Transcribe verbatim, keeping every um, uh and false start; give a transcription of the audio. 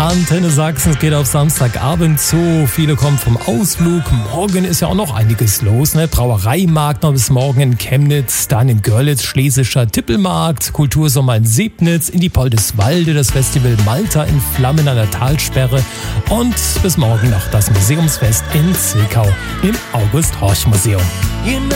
Antenne Sachsen, es geht auf Samstagabend zu. Viele kommen vom Ausflug. Morgen ist ja auch noch einiges los. Ne? Brauereimarkt noch bis morgen in Chemnitz, dann in Görlitz, Schlesischer Tippelmarkt, Kultursommer in Sebnitz, in die Poldeswalde, das Festival Malta in Flammen an der Talsperre und bis morgen noch das Museumsfest in Zwickau im August-Horch-Museum.